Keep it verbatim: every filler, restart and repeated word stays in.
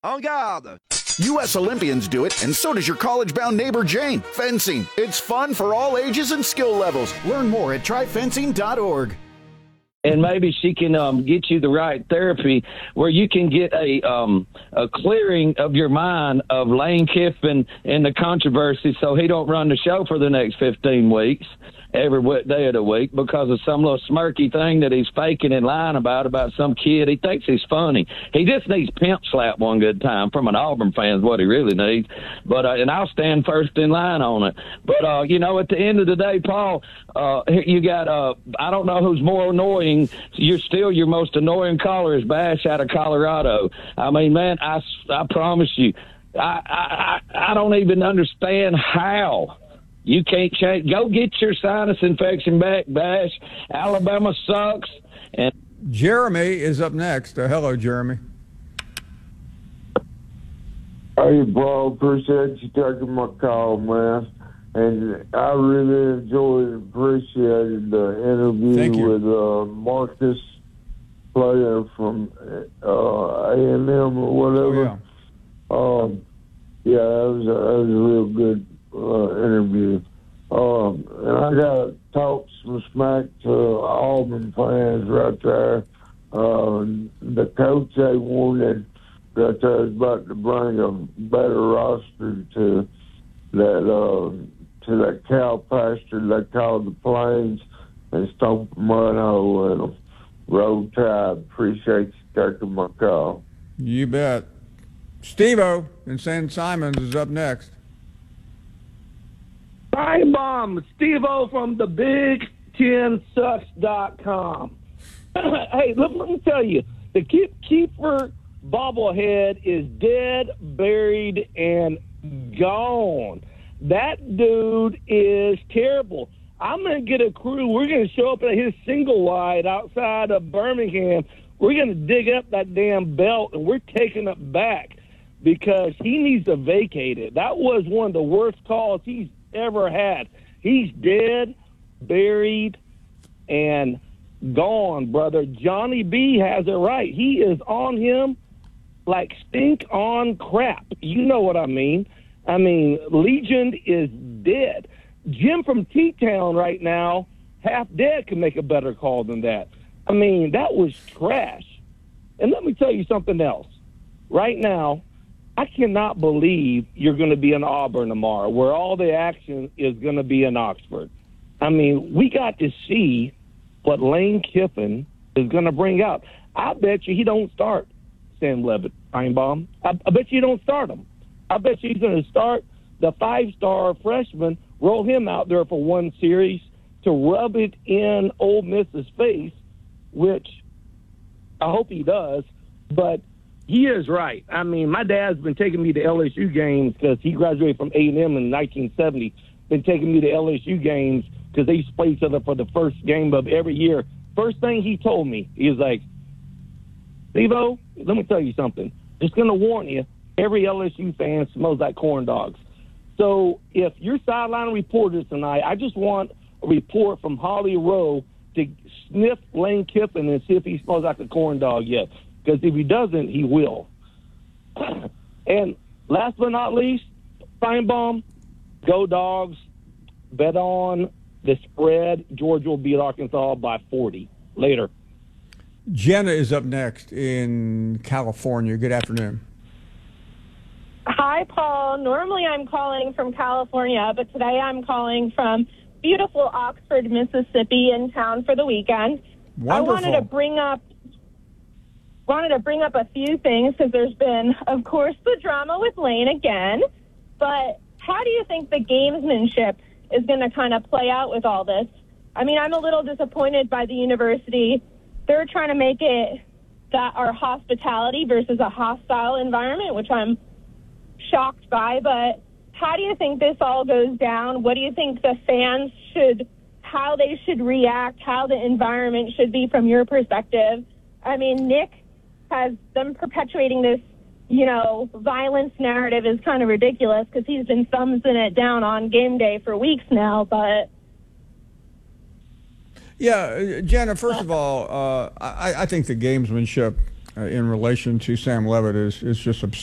En garde! U S Olympians do it, and so does your college-bound neighbor Jane. Fencing. It's fun for all ages and skill levels. Learn more at try fencing dot org. And maybe she can um, get you the right therapy where you can get a um, a clearing of your mind of Lane Kiffin and the controversy so he don't run the show for the next fifteen weeks every day of the week because of some little smirky thing that he's faking and lying about, about some kid. He thinks he's funny. He just needs pimp slap one good time from an Auburn fan is what he really needs. But uh, and I'll stand first in line on it. But, uh, you know, at the end of the day, Paul, uh, you got, uh, I don't know who's more annoying. You're still your most annoying caller is Bash out of Colorado. I mean, man, I, I promise you, I, I, I don't even understand how. You can't change. Go get your sinus infection back, Bash. Alabama sucks. And Jeremy is up next. Uh, hello, Jeremy. Hey, Paul. Appreciate you taking my call, man. And I really enjoyed and appreciated the interview with uh, Marcus, player from uh, A and M or whatever. Oh, yeah. Um, yeah, that was a, that was a real good Uh, interview. Um, and I got to talk some smack to Auburn fans right there. Uh, the coach they wanted right there is about to bring a better roster to that uh, to that cow pasture they call the Plains and stomp a mud hole in them. Roll Tide. Appreciate you taking my call. You bet. Steve-O in Saint Simons is up next. Time bomb, Steve-O from the Big Ten Sucks dot com. Hey, let, let me tell you, the Keep Keeper bobblehead is dead, buried, and gone. That dude is terrible. I'm going to get a crew. We're going to show up at his single wide outside of Birmingham. We're going to dig up that damn belt, and we're taking it back because he needs to vacate it. That was one of the worst calls he's ever had. He's dead, buried, and gone, brother. Johnny B has it right. He is on him like stink on crap. You know what I mean. I mean, Legion is dead. Jim from T-Town right now, half dead, can make a better call than that. I mean, that was trash. And let me tell you something else. Right now, I cannot believe you're going to be in Auburn tomorrow, where all the action is going to be in Oxford. I mean, we got to see what Lane Kiffin is going to bring out. I bet you he don't start Sam Levitt, Feinbaum. I, I bet you he don't start him. I bet you he's going to start the five-star freshman, roll him out there for one series to rub it in Ole Miss's face, which I hope he does, but he is right. I mean, my dad's been taking me to L S U games because he graduated from A and M in nineteen seventy. Been taking me to L S U games because they used to play each other for the first game of every year. First thing he told me, he was like, Steve-O, let me tell you something. Just going to warn you, every L S U fan smells like corn dogs. So if you're sideline reporters tonight, I just want a report from Holly Rowe to sniff Lane Kiffin and see if he smells like a corn dog yet. Because if he doesn't, he will. And last but not least, Feinbaum, go Dogs, bet on the spread. Georgia will beat Arkansas by forty. Later. Jenna is up next in California. Good afternoon. Hi, Paul. Normally I'm calling from California, but today I'm calling from beautiful Oxford, Mississippi, in town for the weekend. Wonderful. I wanted to bring up wanted to bring up a few things because there's been, of course, the drama with Lane again. But how do you think the gamesmanship is going to kind of play out with all this? I mean, I'm a little disappointed by the university. They're trying to make it that our hospitality versus a hostile environment, which I'm shocked by. But how do you think this all goes down? What do you think the fans should, how they should react, how the environment should be from your perspective? I mean, Nick has them perpetuating this, you know, violence narrative is kind of ridiculous because he's been thumbsing it down on game day for weeks now, but... Yeah, Jenna, first of all, uh, I, I think the gamesmanship uh, in relation to Sam Levitt is, is just absurd.